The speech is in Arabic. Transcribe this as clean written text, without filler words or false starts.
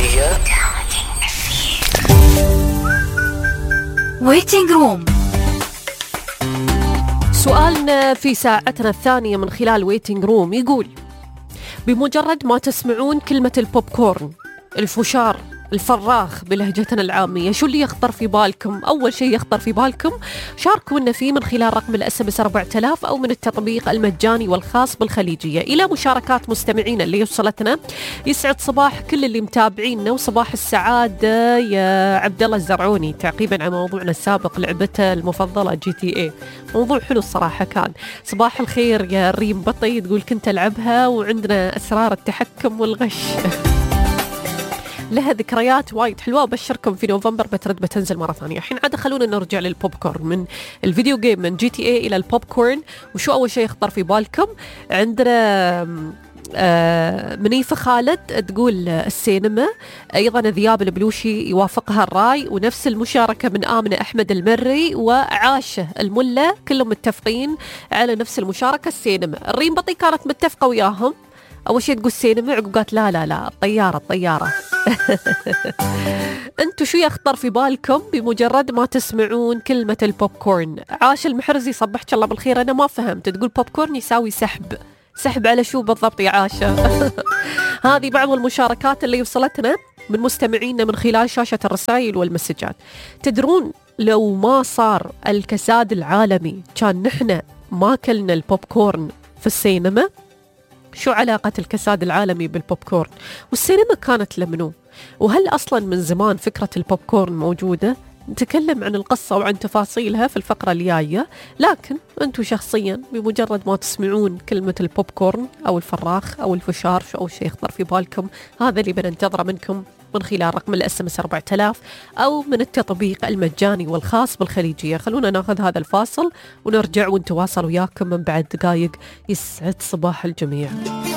الخليجية. ويتنج روم. سؤالنا في ساعتنا الثانية من خلال ويتنج روم يقول: بمجرد ما تسمعون كلمة البوب كورن، الفشار، الفراخ بلهجتنا العامية، شو اللي يخطر في بالكم؟ أول شيء يخطر في بالكم شاركونا فيه من خلال رقم الSMS 4000 أو من التطبيق المجاني والخاص بالخليجية. إلى مشاركات مستمعينا اللي وصلتنا، يسعد صباح كل اللي متابعيننا وصباح السعادة يا عبد الله الزرعوني. تعقيبا على موضوعنا السابق، لعبته المفضلة GTA، موضوع حلو الصراحة كان. صباح الخير يا ريم بطي، تقول كنت ألعبها وعندنا أسرار التحكم والغش. لها ذكريات وايد حلوة. أبشركم في نوفمبر بتنزل مرة ثانية. الحين عاد خلونا نرجع للبوب كورن، من الفيديو جيم من GTA إلى البوب كورن. وشو أول شيء يخطر في بالكم؟ عندنا منيفة خالد تقول السينما، أيضا ذياب البلوشي يوافقها الراي، ونفس المشاركة من آمنة أحمد المري وعاشة الملة، كلهم متفقين على نفس المشاركة السينما. الريم بطي كانت متفقة وياهم، أول شيء تقول سينما، عقب قالت لا الطيارة. أنتوا شو يخطر في بالكم بمجرد ما تسمعون كلمة البوب كورن؟ عاش المحرزي صبحك الله بالخير، أنا ما فهمت، تقول بوب كورن يساوي سحب على شو بالضبط يا عاشة؟ هذه بعض المشاركات اللي وصلتنا من مستمعينا من خلال شاشة الرسائل والمسجات. تدرون لو ما صار الكساد العالمي كان نحن ما كلنا البوب كورن في السينما؟ شو علاقة الكساد العالمي بالبوب كورن؟ والسينما كانت لمنو؟ وهل أصلا من زمان فكرة البوب كورن موجودة؟ نتكلم عن القصة وعن تفاصيلها في الفقرة الجاية. لكن أنتوا شخصيا بمجرد ما تسمعون كلمة البوب كورن أو الفراخ أو الفشار، شو أول شيء يخطر في بالكم؟ هذا اللي بننتظره منكم من خلال رقم الSMS 4000 أو من التطبيق المجاني والخاص بالخليجية. خلونا ناخذ هذا الفاصل ونرجع ونتواصل وياكم من بعد دقائق. يسعد صباح الجميع.